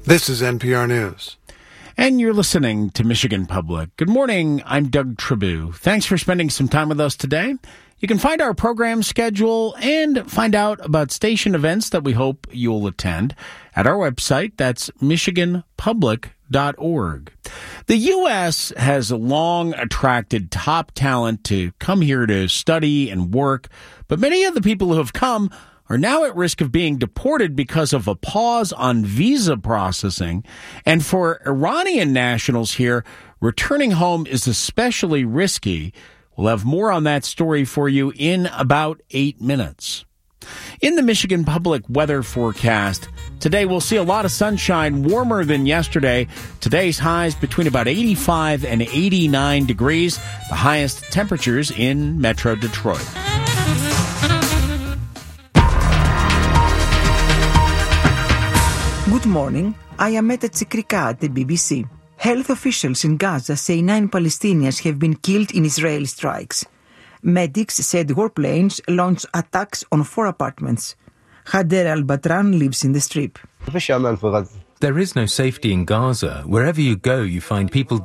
This is NPR News. And you're listening to Michigan Public. Good morning, I'm Doug Tribou. Thanks for spending some time with us today. You can find our program schedule and find out about station events that we hope you'll attend at our website. That's michiganpublic.org. The U.S. has long attracted top talent to come here to study and work, but many of the people who have come are now at risk of being deported because of a pause on visa processing. And for Iranian nationals here, returning home is especially risky. We'll have more on that story for you in about 8 minutes. In the Michigan Public weather forecast, today we'll see a lot of sunshine, warmer than yesterday. Today's highs between about 85 and 89 degrees, the highest temperatures in Metro Detroit. Good morning. I am Meta Tsikrika at the BBC. Health officials in Gaza say 9 Palestinians have been killed in Israeli strikes. Medics said warplanes launched attacks on 4 apartments. Hader al-Batran lives in the Strip. There is no safety in Gaza. Wherever you go, you find people